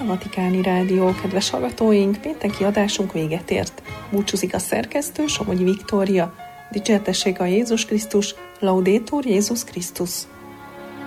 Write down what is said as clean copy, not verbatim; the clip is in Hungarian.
a Vatikáni Rádió. Kedves hallgatóink, pénteki adásunk véget ért. Búcsúzik a szerkesztő, Somogyi Viktória. Dicsértessége a Jézus Krisztus, Laudetur Jézus Krisztus.